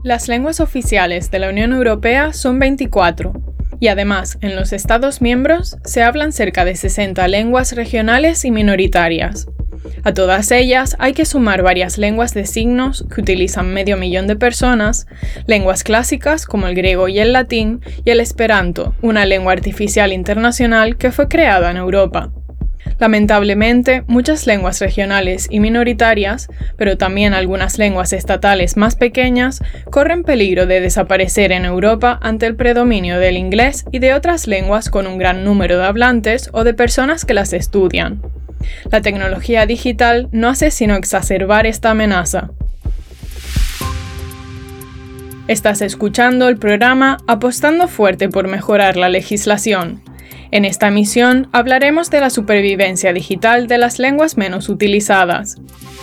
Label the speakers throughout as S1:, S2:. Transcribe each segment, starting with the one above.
S1: Las lenguas oficiales de la Unión Europea son 24, y además, en los Estados miembros se hablan cerca de 60 lenguas regionales y minoritarias. A todas ellas hay que sumar varias lenguas de signos que utilizan 500.000 de personas, lenguas clásicas como el griego y el latín, y el esperanto, una lengua artificial internacional que fue creada en Europa. Lamentablemente, muchas lenguas regionales y minoritarias, pero también algunas lenguas estatales más pequeñas, corren peligro de desaparecer en Europa ante el predominio del inglés y de otras lenguas con un gran número de hablantes o de personas que las estudian. La tecnología digital no hace sino exacerbar esta amenaza. Estás escuchando el programa Apostando Fuerte por Mejorar la Legislación. En esta emisión hablaremos de la supervivencia digital de las lenguas menos utilizadas.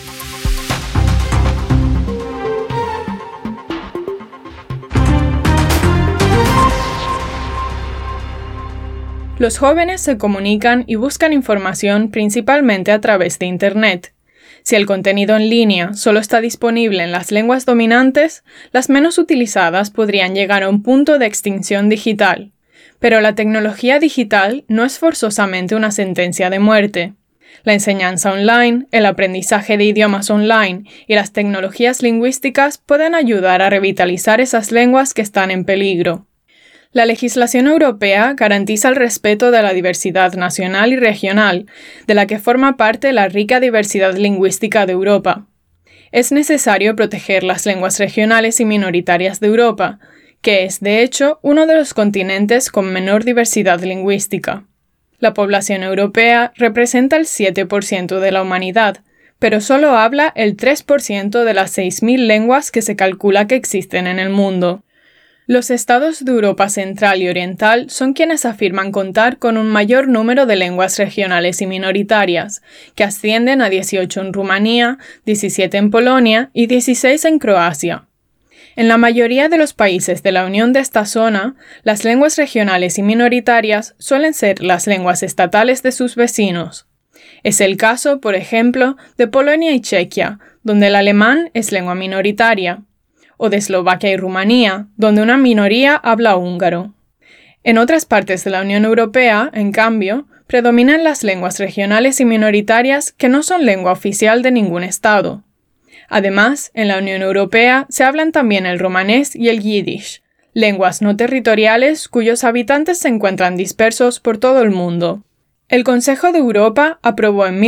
S1: Los jóvenes se comunican y buscan información principalmente a través de Internet. Si el contenido en línea solo está disponible en las lenguas dominantes, las menos utilizadas podrían llegar a un punto de extinción digital. Pero la tecnología digital no es forzosamente una sentencia de muerte. La enseñanza online, el aprendizaje de idiomas online y las tecnologías lingüísticas pueden ayudar a revitalizar esas lenguas que están en peligro. La legislación europea garantiza el respeto de la diversidad nacional y regional, de la que forma parte la rica diversidad lingüística de Europa. Es necesario proteger las lenguas regionales y minoritarias de Europa, que es, de hecho, uno de los continentes con menor diversidad lingüística. La población europea representa el 7% de la humanidad, pero solo habla el 3% de las 6.000 lenguas que se calcula que existen en el mundo. Los estados de Europa Central y Oriental son quienes afirman contar con un mayor número de lenguas regionales y minoritarias, que ascienden a 18 en Rumanía, 17 en Polonia y 16 en Croacia. En la mayoría de los países de la Unión de esta zona, las lenguas regionales y minoritarias suelen ser las lenguas estatales de sus vecinos. Es el caso, por ejemplo, de Polonia y Chequia, donde el alemán es lengua minoritaria, o de Eslovaquia y Rumanía, donde una minoría habla húngaro. En otras partes de la Unión Europea, en cambio, predominan las lenguas regionales y minoritarias que no son lengua oficial de ningún estado. Además, en la Unión Europea se hablan también el romanés y el yiddish, lenguas no territoriales cuyos habitantes se encuentran dispersos por todo el mundo. El Consejo de Europa aprobó en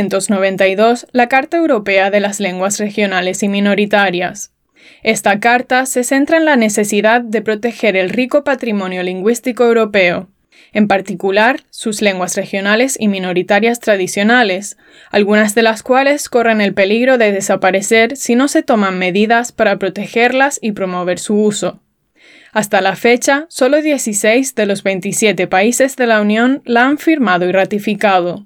S1: 1992 la Carta Europea de las Lenguas Regionales y Minoritarias. Esta carta se centra en la necesidad de proteger el rico patrimonio lingüístico europeo, en particular sus lenguas regionales y minoritarias tradicionales, algunas de las cuales corren el peligro de desaparecer si no se toman medidas para protegerlas y promover su uso. Hasta la fecha, solo 16 de los 27 países de la Unión la han firmado y ratificado.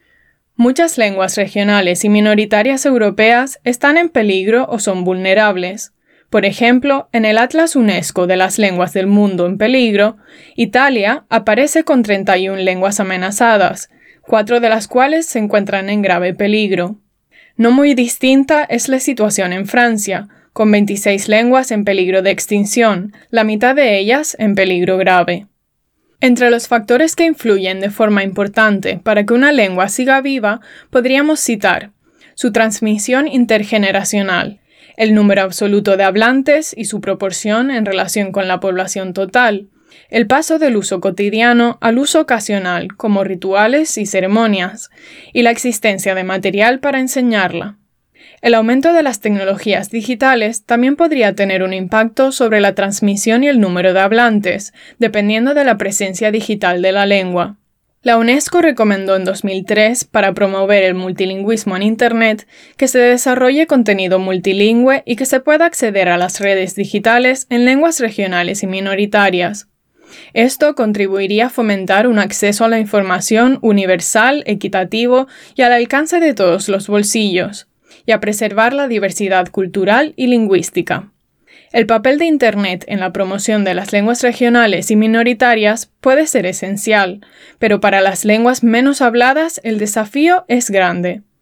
S1: Muchas lenguas regionales y minoritarias europeas están en peligro o son vulnerables. Por ejemplo, en el Atlas UNESCO de las lenguas del mundo en peligro, Italia aparece con 31 lenguas amenazadas, 4 de las cuales se encuentran en grave peligro. No muy distinta es la situación en Francia, con 26 lenguas en peligro de extinción, la mitad de ellas en peligro grave. Entre los factores que influyen de forma importante para que una lengua siga viva, podríamos citar su transmisión intergeneracional, el número absoluto de hablantes y su proporción en relación con la población total, el paso del uso cotidiano al uso ocasional, como rituales y ceremonias, y la existencia de material para enseñarla. El aumento de las tecnologías digitales también podría tener un impacto sobre la transmisión y el número de hablantes, dependiendo de la presencia digital de la lengua. La UNESCO recomendó en 2003, para promover el multilingüismo en Internet, que se desarrolle contenido multilingüe y que se pueda acceder a las redes digitales en lenguas regionales y minoritarias. Esto contribuiría a fomentar un acceso a la información universal, equitativo y al alcance de todos los bolsillos, y a preservar la diversidad cultural y lingüística. El papel de Internet en la promoción de las lenguas regionales y minoritarias puede ser esencial, pero para las lenguas menos habladas el desafío es grande.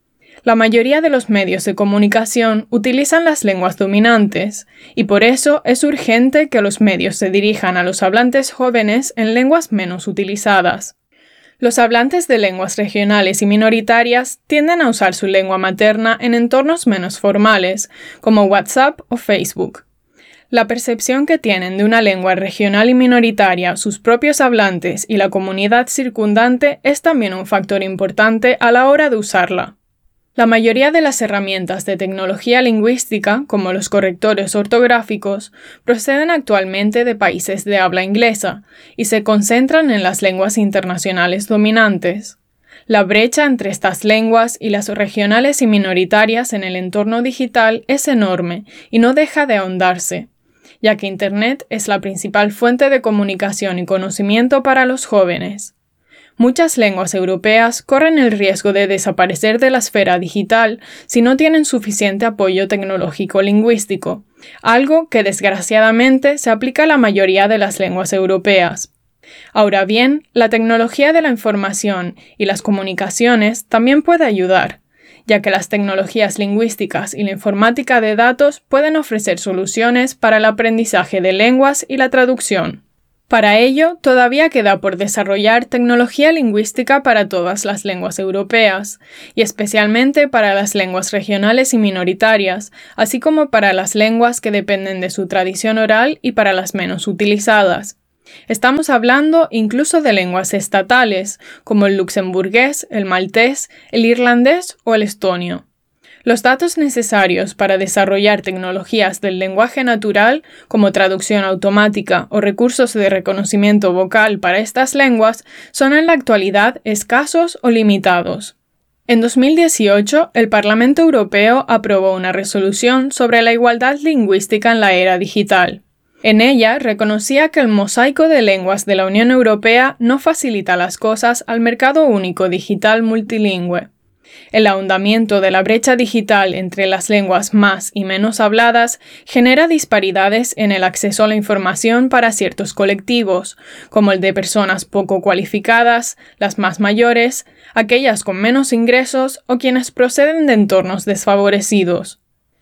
S1: La mayoría de los medios de comunicación utilizan las lenguas dominantes, y por eso es urgente que los medios se dirijan a los hablantes jóvenes en lenguas menos utilizadas. Los hablantes de lenguas regionales y minoritarias tienden a usar su lengua materna en entornos menos formales, como WhatsApp o Facebook. La percepción que tienen de una lengua regional y minoritaria sus propios hablantes y la comunidad circundante es también un factor importante a la hora de usarla. La mayoría de las herramientas de tecnología lingüística, como los correctores ortográficos, proceden actualmente de países de habla inglesa y se concentran en las lenguas internacionales dominantes. La brecha entre estas lenguas y las regionales y minoritarias en el entorno digital es enorme y no deja de ahondarse, ya que Internet es la principal fuente de comunicación y conocimiento para los jóvenes. Muchas lenguas europeas corren el riesgo de desaparecer de la esfera digital si no tienen suficiente apoyo tecnológico lingüístico, algo que desgraciadamente se aplica a la mayoría de las lenguas europeas. Ahora bien, la tecnología de la información y las comunicaciones también puede ayudar, ya que las tecnologías lingüísticas y la informática de datos pueden ofrecer soluciones para el aprendizaje de lenguas y la traducción. Para ello, todavía queda por desarrollar tecnología lingüística para todas las lenguas europeas, y especialmente para las lenguas regionales y minoritarias, así como para las lenguas que dependen de su tradición oral y para las menos utilizadas. Estamos hablando incluso de lenguas estatales, como el luxemburgués, el maltés, el irlandés o el estonio. Los datos necesarios para desarrollar tecnologías del lenguaje natural, como traducción automática o recursos de reconocimiento vocal para estas lenguas, son en la actualidad escasos o limitados. En 2018, el Parlamento Europeo aprobó una resolución sobre la igualdad lingüística en la era digital. En ella reconocía que el mosaico de lenguas de la Unión Europea no facilita las cosas al mercado único digital multilingüe. El ahondamiento de la brecha digital entre las lenguas más y menos habladas genera disparidades en el acceso a la información para ciertos colectivos, como el de personas poco cualificadas, las más mayores, aquellas con menos ingresos o quienes proceden de entornos desfavorecidos.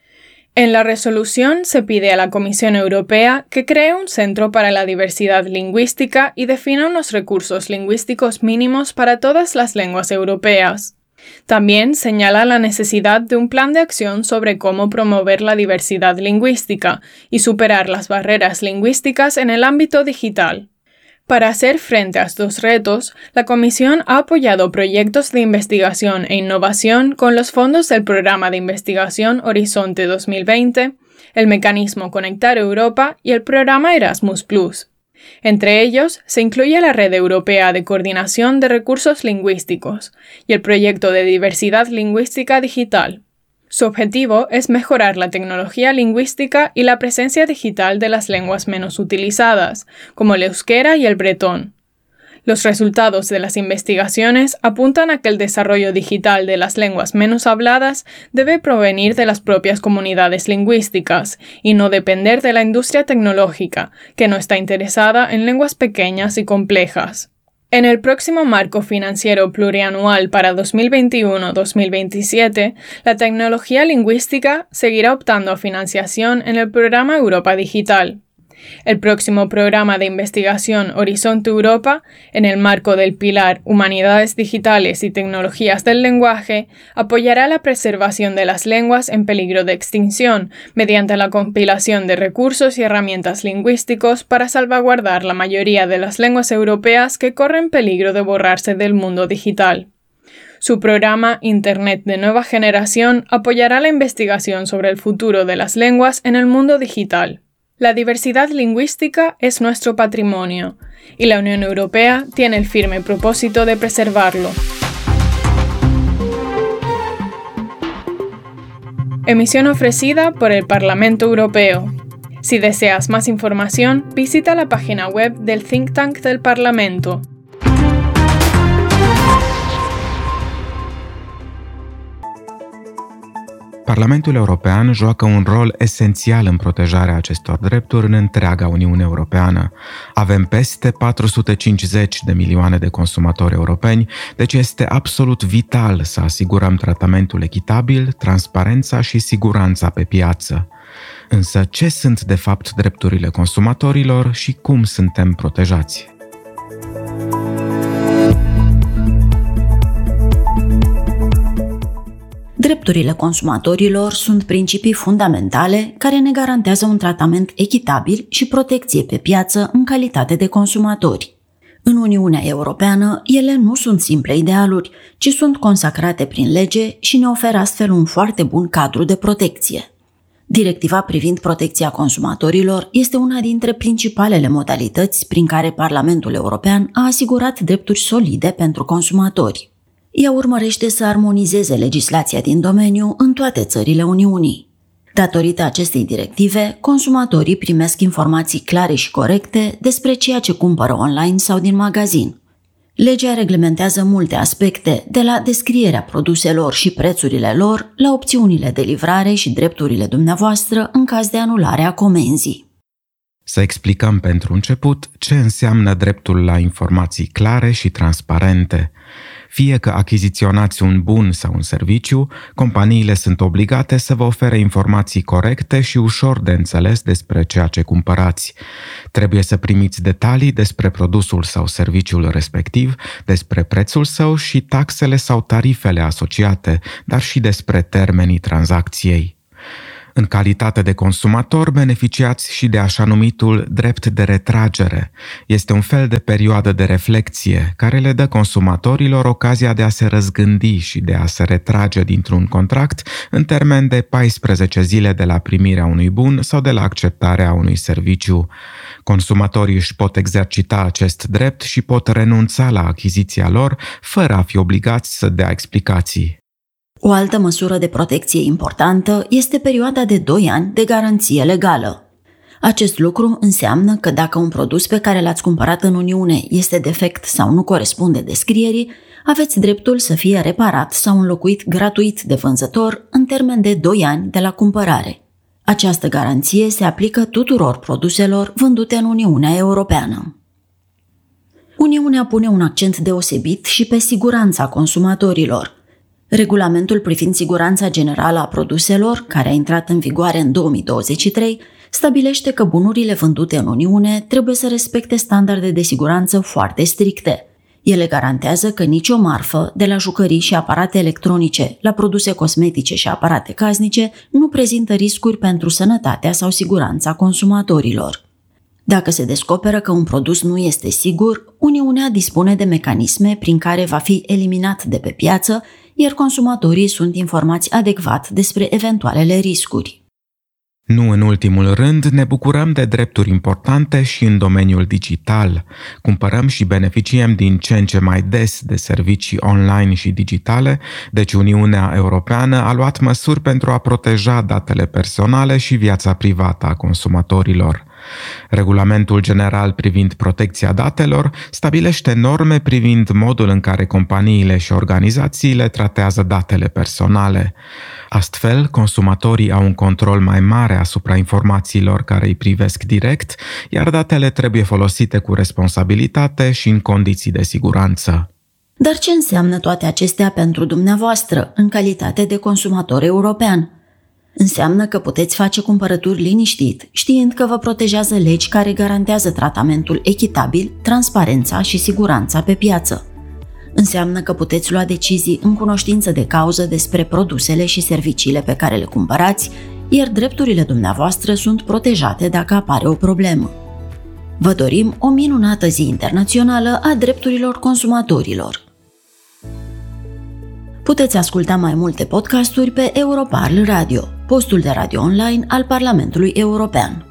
S1: En la resolución se pide a la Comisión Europea que cree un centro para la diversidad lingüística y defina unos recursos lingüísticos mínimos para todas las lenguas europeas. También señala la necesidad de un plan de acción sobre cómo promover la diversidad lingüística y superar las barreras lingüísticas en el ámbito digital. Para hacer frente a estos retos, la Comisión ha apoyado proyectos de investigación e innovación con los fondos del Programa de Investigación Horizonte 2020, el Mecanismo Conectar Europa y el Programa Erasmus+. Entre ellos se incluye la Red Europea de Coordinación de Recursos Lingüísticos y el Proyecto de Diversidad Lingüística Digital. Su objetivo es mejorar la tecnología lingüística y la presencia digital de las lenguas menos utilizadas, como el euskera y el bretón. Los resultados de las investigaciones apuntan a que el desarrollo digital de las lenguas menos habladas debe provenir de las propias comunidades lingüísticas y no depender de la industria tecnológica, que no está interesada en lenguas pequeñas y complejas. En el próximo marco financiero plurianual para 2021-2027, la tecnología lingüística seguirá optando a financiación en el programa Europa Digital. El próximo programa de investigación Horizonte Europa, en el marco del pilar Humanidades Digitales y Tecnologías del Lenguaje, apoyará la preservación de las lenguas en peligro de extinción mediante la compilación de recursos y herramientas lingüísticos para salvaguardar la mayoría de las lenguas europeas que corren peligro de borrarse del mundo digital. Su programa Internet de Nueva Generación apoyará la investigación sobre el futuro de las lenguas en el mundo digital. La diversidad lingüística es nuestro patrimonio, y la Unión Europea tiene el firme propósito de preservarlo. Emisión ofrecida por el Parlamento Europeo. Si deseas más información, visita la página web del Think Tank del Parlamento.
S2: Parlamentul European joacă un rol esențial în protejarea acestor drepturi în întreaga Uniune Europeană. Avem peste 450 de milioane de consumatori europeni, deci este absolut vital să asigurăm tratamentul echitabil, transparența și siguranța pe piață. Însă, ce sunt de fapt drepturile consumatorilor și cum suntem protejați?
S3: Drepturile consumatorilor sunt principii fundamentale care ne garantează un tratament echitabil și protecție pe piață în calitate de consumatori. În Uniunea Europeană, ele nu sunt simple idealuri, ci sunt consacrate prin lege și ne oferă astfel un foarte bun cadru de protecție. Directiva privind protecția consumatorilor este una dintre principalele modalități prin care Parlamentul European a asigurat drepturi solide pentru consumatori. Ea urmărește să armonizeze legislația din domeniu în toate țările Uniunii. Datorită acestei directive, consumatorii primesc informații clare și corecte despre ceea ce cumpără online sau din magazin. Legea reglementează multe aspecte, de la descrierea produselor și prețurile lor, la opțiunile de livrare și drepturile dumneavoastră în caz de anulare a comenzii.
S2: Să explicăm pentru început ce înseamnă dreptul la informații clare și transparente. Fie că achiziționați un bun sau un serviciu, companiile sunt obligate să vă ofere informații corecte și ușor de înțeles despre ceea ce cumpărați. Trebuie să primiți detalii despre produsul sau serviciul respectiv, despre prețul său și taxele sau tarifele asociate, dar și despre termenii tranzacției. În calitate de consumator, beneficiați și de așa numitul drept de retragere. Este un fel de perioadă de reflecție care le dă consumatorilor ocazia de a se răzgândi și de a se retrage dintr-un contract în termen de 14 zile de la primirea unui bun sau de la acceptarea unui serviciu. Consumatorii își pot exercita acest drept și pot renunța la achiziția lor fără a fi obligați să dea explicații.
S3: O altă măsură de protecție importantă este perioada de 2 ani de garanție legală. Acest lucru înseamnă că dacă un produs pe care l-ați cumpărat în Uniune este defect sau nu corespunde descrierii, aveți dreptul să fie reparat sau înlocuit gratuit de vânzător în termen de 2 ani de la cumpărare. Această garanție se aplică tuturor produselor vândute în Uniunea Europeană. Uniunea pune un accent deosebit și pe siguranța consumatorilor. Regulamentul privind siguranța generală a produselor, care a intrat în vigoare în 2023, stabilește că bunurile vândute în Uniune trebuie să respecte standarde de siguranță foarte stricte. Ele garantează că nicio marfă, de la jucării și aparate electronice la produse cosmetice și aparate casnice, nu prezintă riscuri pentru sănătatea sau siguranța consumatorilor. Dacă se descoperă că un produs nu este sigur, Uniunea dispune de mecanisme prin care va fi eliminat de pe piață, iar consumatorii sunt informați adecvat despre eventualele riscuri.
S2: Nu în ultimul rând, ne bucurăm de drepturi importante și în domeniul digital. Cumpărăm și beneficiem din ce în ce mai des de servicii online și digitale, deci Uniunea Europeană a luat măsuri pentru a proteja datele personale și viața privată a consumatorilor. Regulamentul general privind protecția datelor stabilește norme privind modul în care companiile și organizațiile tratează datele personale. Astfel, consumatorii au un control mai mare asupra informațiilor care îi privesc direct, iar datele trebuie folosite cu responsabilitate și în condiții de siguranță.
S3: Dar ce înseamnă toate acestea pentru dumneavoastră, în calitate de consumator european? Înseamnă că puteți face cumpărături liniștit, știind că vă protejează legi care garantează tratamentul echitabil, transparența și siguranța pe piață. Înseamnă că puteți lua decizii în cunoștință de cauză despre produsele și serviciile pe care le cumpărați, iar drepturile dumneavoastră sunt protejate dacă apare o problemă. Vă dorim o minunată zi internațională a drepturilor consumatorilor! Puteți asculta mai multe podcasturi pe Europarl Radio, postul de radio online al Parlamentului European.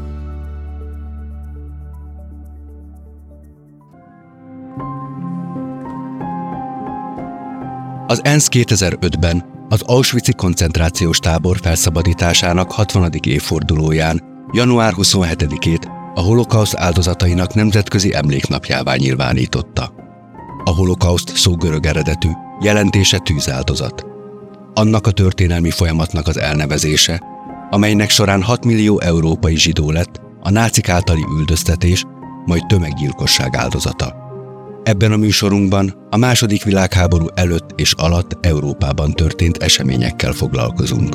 S4: Az ENSZ 2005-ben az Auschwitz-i koncentrációs tábor felszabadításának 60. évfordulóján, január 27-ét a holokauszt áldozatainak nemzetközi emléknapjává nyilvánította. A holokauszt szó görög eredetű, jelentése tűzáldozat. annak a történelmi folyamatnak az elnevezése, amelynek során 6 millió európai zsidó lett a nácik általi üldöztetés, majd tömeggyilkosság áldozata. Ebben a műsorunkban a II. Világháború előtt és alatt Európában történt eseményekkel foglalkozunk.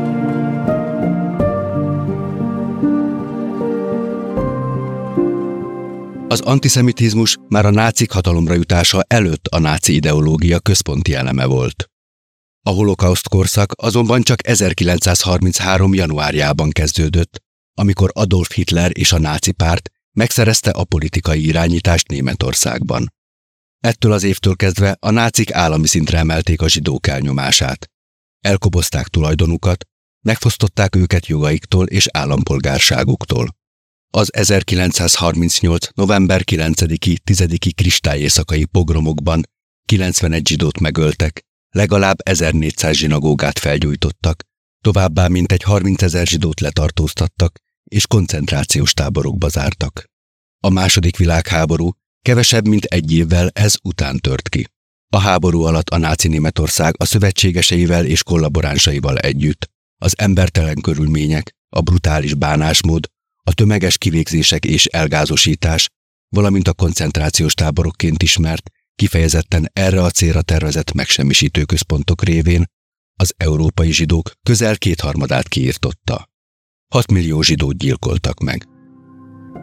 S4: Az antiszemitizmus már a nácik hatalomra jutása előtt a náci ideológia központi eleme volt. A holokauszt korszak azonban csak 1933. januárjában kezdődött, amikor Adolf Hitler és a náci párt megszerezte a politikai irányítást Németországban. Ettől az évtől kezdve a nácik állami szintre emelték a zsidók elnyomását. Elkobozták tulajdonukat, megfosztották őket jogaiktól és állampolgárságuktól. Az 1938. november 9-10. kristályéjszakai pogromokban 91 zsidót megöltek, legalább 1400 zsinagógát felgyújtottak, továbbá mintegy 30 000 zsidót letartóztattak és koncentrációs táborokba zártak. A II. Világháború kevesebb mint egy évvel ez után tört ki. A háború alatt a náci Németország a szövetségeseivel és kollaboránsaival együtt az embertelen körülmények, a brutális bánásmód, a tömeges kivégzések és elgázosítás, valamint a koncentrációs táborokként ismert, kifejezetten erre a célra tervezett megsemmisítő központok révén az európai zsidók közel 2/3 kiirtotta. 6 millió zsidót gyilkoltak meg.